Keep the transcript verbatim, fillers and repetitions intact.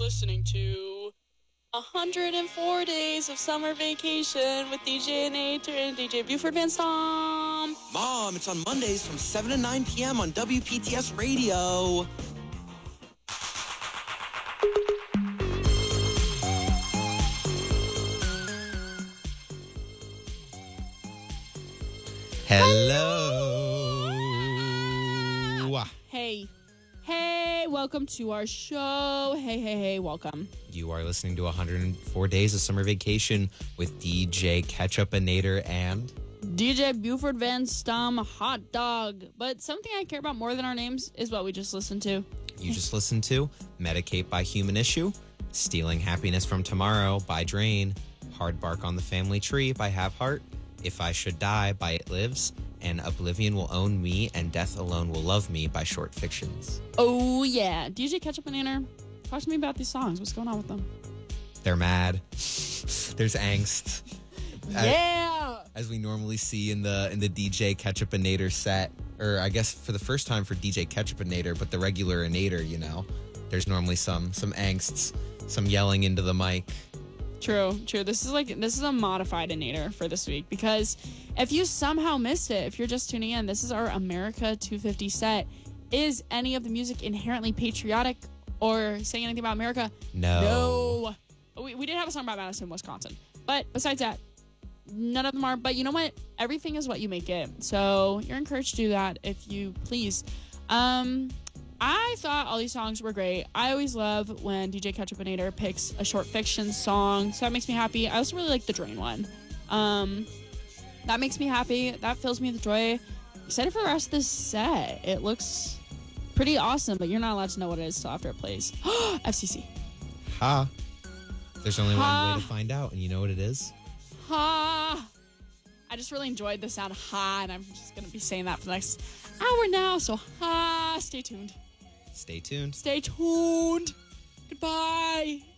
listening to one hundred four Days of Summer Vacation with D J Nater and D J Buford Van Stom. Mom, it's on Mondays from seven to nine p.m. on W P T S Radio. Hello. Hey. Hey, welcome to our show. Hey, hey, hey, welcome. You are listening to one hundred four Days of Summer Vacation with D J Ketchupinator and D J Buford Van Stom Hot Dog. But something I care about more than our names is what we just listened to. You just listened to Medicate by Human Issue, Stealing Happiness from Tomorrow by Drain, Hard Bark on the Family Tree by Have Heart, If I Should Die by It Lives, and Oblivion Will Own Me and Death Alone Will Love Me by Short Fictions. Oh, yeah. D J Ketchupinator, talk to me about these songs. What's going on with them? They're mad. There's angst. Yeah. As, as we normally see in the in the D J Ketchupinator set, or I guess for the first time for D J Ketchupinator, but the regular Inator, you know, there's normally some some angsts, some yelling into the mic. True, true. This is like this is a modified Inator for this week, because if you somehow missed it, if you're just tuning in, this is our America two fifty set. Is any of the music inherently patriotic or saying anything about America? No. No. We, we did have a song about Madison, Wisconsin. But besides that, none of them are. But you know what? Everything is what you make it. So you're encouraged to do that if you please. Um, I thought all these songs were great. I always love when D J Ketchupinator picks a Short Fiction song. So that makes me happy. I also really like the Drain one. Um, that makes me happy. That fills me with joy. Excited for the rest of this set. It looks pretty awesome, but you're not allowed to know what it is until after it plays. F C C. Ha. There's only Ha. one way to find out, and you know what it is? Ha! I just really enjoyed the sound ha, and I'm just going to be saying that for the next hour now. So ha, stay tuned. Stay tuned. Stay tuned. Goodbye.